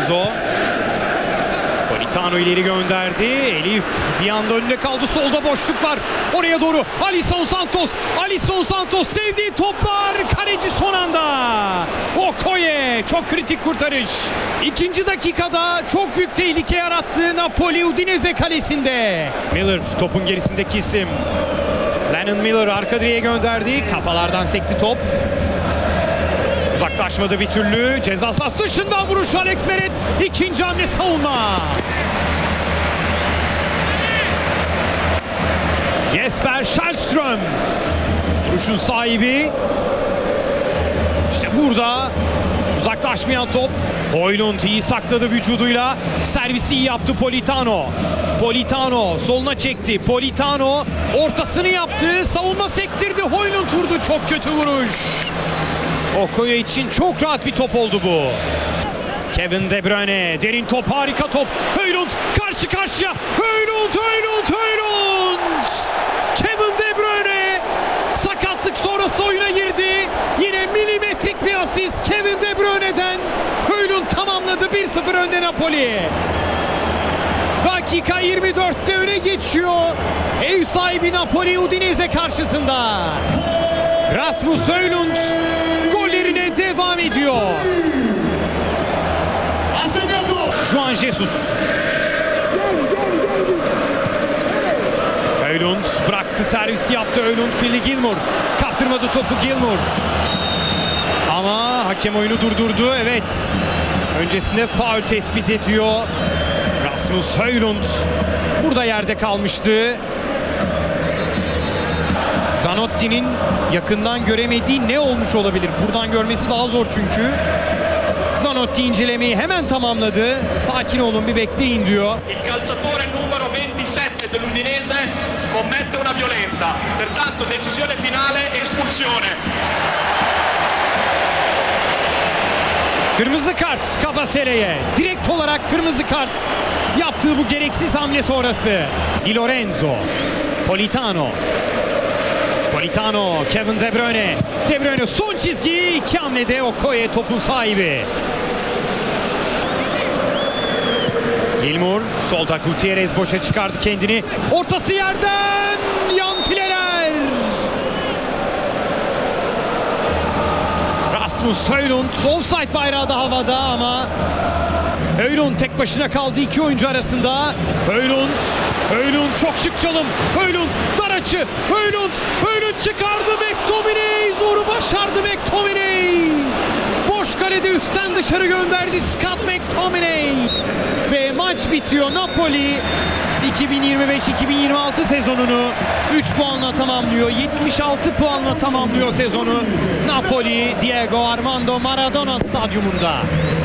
Lorenzo. Politano ileri gönderdi. Elif bir anda önünde kaldı. Solda boşluk var. Oraya doğru Alisson Santos. Alisson Santos sevdiği toplar. Kaleci son anda. Okoye çok kritik kurtarış. İkinci dakikada çok büyük tehlike yarattı Napoli Udinese kalesinde. Miller topun gerisindeki isim. Lennon Miller arka direğe gönderdi. Kafalardan sekti top. Uzaklaşmadı bir türlü. Ceza sahası dışından vuruş Alex Meret. İkinci hamle savunma. Jesper Källström. Vuruşun sahibi. İşte burada uzaklaşmayan top. Højlund iyi sakladı vücuduyla. Servisi iyi yaptı Politano. Politano soluna çekti. Politano ortasını yaptı. Savunma sektirdi. Højlund vurdu. Çok kötü vuruş. Okoye için çok rahat bir top oldu bu. Kevin De Bruyne. Derin top, harika top. Højlund karşı karşıya. Højlund. Kevin De Bruyne sakatlık sonrası oyuna girdi. Yine milimetrik bir asist Kevin De Bruyne'den. Højlund tamamladı. 1-0 önde Napoli. Dakika 24'te öne geçiyor. Ev sahibi Napoli Udinese karşısında. Rasmus Højlund gollerine devam ediyor. Juan Jesus. Højlund bıraktı, servis yaptı. Højlund Billy Gilmour. Kaptırmadı topu Gilmour. Ama hakem oyunu durdurdu. Evet. Öncesinde faul tespit ediyor. Rasmus Højlund burada yerde kalmıştı. Zanotti'nin yakından göremediği ne olmuş olabilir? Buradan görmesi daha zor çünkü. Zanotti incelemeyi hemen tamamladı. Sakin olun, bir bekleyin diyor. Il calciatore numero 27 dell'Udinese commette una violenta. Pertanto decisione finale, espulsione. Kırmızı kart Cabaselle'ye. Direkt olarak kırmızı kart. Yaptığı bu gereksiz hamle sonrası. Di Lorenzo. Politano. Politano, Kevin De Bruyne. De Bruyne son çizgi. İki hamlede Okoye topun sahibi. Gilmour solda, Gutierrez boşa çıkardı kendini. Ortası yerden. Yan fileler. Rasmus Højlund. Offside bayrağı da havada ama Højlund tek başına kaldı iki oyuncu arasında. Højlund çok şık çalım. Højlund dar açı. Højlund çıkardı. McTominay zoru başardı McTominay. Boş kalede üstten dışarı gönderdi Scott McTominay. Ve maç bitiyor. Napoli 2025-2026 sezonunu 3 puanla tamamlıyor. 76 puanla tamamlıyor sezonu. Napoli Diego Armando Maradona stadyumunda.